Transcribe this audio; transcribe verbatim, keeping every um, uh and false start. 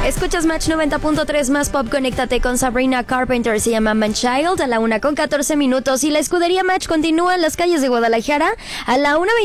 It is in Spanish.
Escuchas Match noventa punto tres más pop. Conéctate con Sabrina Carpenter. Se llama Man Child a la una con catorce minutos. Y la escudería Match continúa en las calles de Guadalajara a la una